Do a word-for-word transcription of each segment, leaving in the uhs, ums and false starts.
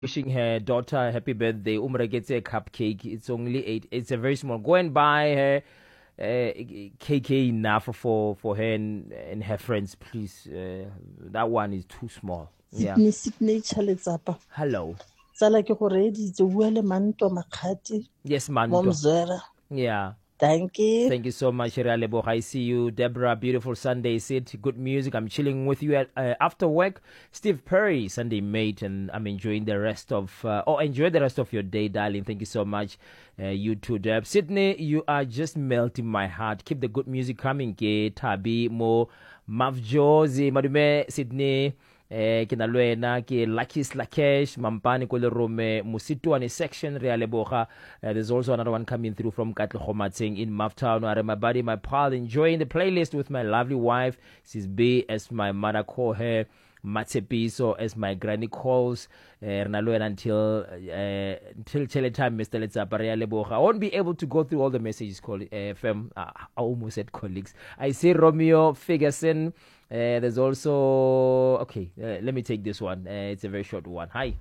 wishing her daughter a happy birthday. Umra gets a cupcake. It's only eight. It's a very small. Go and buy her uh, cake enough for for her and, and her friends, please. Uh, that one is too small. Yeah. Hello. Tsala ke go reditse bua le Manto Makgati. Yes, Manto. Momzwera. Yeah. Thank you. Thank you so much, Shiralebo. I see you. Deborah, beautiful Sunday sit. Good music. I'm chilling with you at, uh, after work. Steve Perry, Sunday mate, and I'm enjoying the rest of, uh, oh, enjoy the rest of your day, darling. Thank you so much. Uh, you too, Deb. Sydney, you are just melting my heart. Keep the good music coming. Ke Tabi, Mo, Mavjozi, Madume, Sydney. Eh, ke na lwena ke Lucky Slakesh Mampane ko le Rome Musitwane section re a leboga. Uh, there's also another one coming through from Katle Khomatseng in Maftown. Are my buddy, my pal, enjoying the playlist with my lovely wife. Sis B, as my mother call her, Matsepiso as my granny calls. Uh, until uh, until chile time, Mister Letsapa re a leboga. I won't be able to go through all the messages. Call uh, fam, uh, I almost said colleagues. I say Romeo Ferguson. Uh, there's also okay. Uh, let me take this one. Uh, it's a very short one. Hi.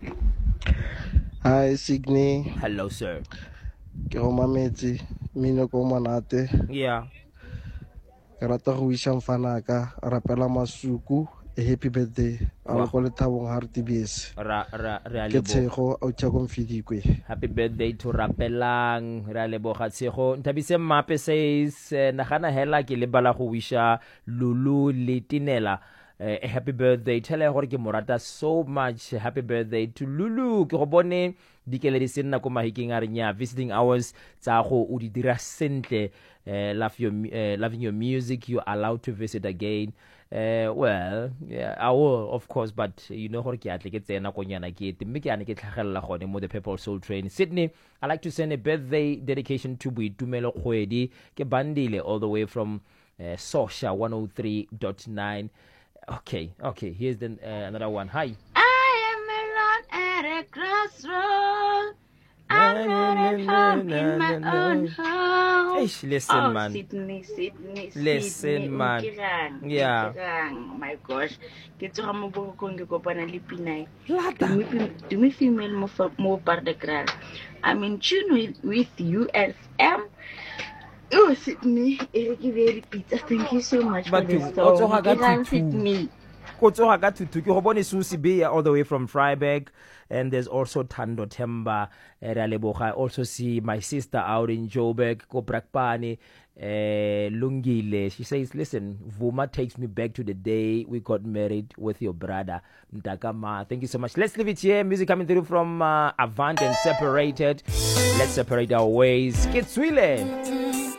Hi, Sydney. Hello, sir. Ke go mametse mino ko manate. Yeah. Ke rata go wisha mfanaka rapela masuku a happy birthday. Ala go le thabong ha re tibese. Ra ra re a lebo. Ke tshego o tshako mfidikwe. Happy birthday to Rapelang. Re a leboga tshego. Ntabise Mape says nagana hela ke le bala go wisha Lulu Litinela. Uh, a happy birthday. Tell her gore ke morata so much. Happy birthday to Lulu. Ke go bone dikele di senna ko mahiking a re nya visiting hours tsa go o di dira sentle. Uh, love your uh, loving your music. You're allowed to visit again. Uh, well, yeah, I will, of course, but you know, gore ke atle ke tsena go nyana ke ete mme ke ane ke tlhagella gone mo the Purple Soul Train. Sydney, I like to send a birthday dedication to Boitumelo Kgwedi ke bandile all the way from uh, Sosha one oh three point nine. Okay, okay, here's the, uh, another one. Hi. I am alone at a crossroad. I'm not at home in my own home. Hey, listen, oh, man. Sydney, Sydney, listen, Sydney, man. Ukirang, yeah. Ukirang. Oh my gosh. Ke tsoga mo bogong ke kopana le Pinay. Do me female mo mo Pardekral. I'm in tune with, with U F M. Oh, Sydney, Eric, very pizza. Thank you so much but for the song. Sydney. Kotsoga ka tutu ke go bone Susi B all the way from Freiburg, and there's also Tando Temba re a leboga. I also see my sister out in Joburg ko Brakpane eh Lungile. She says, listen, Vuma takes me back to the day we got married with your brother Mtakama. Thank you so much. Let's leave it here. Music coming through from uh, Avant and Separated. Let's separate our ways. Kitswile.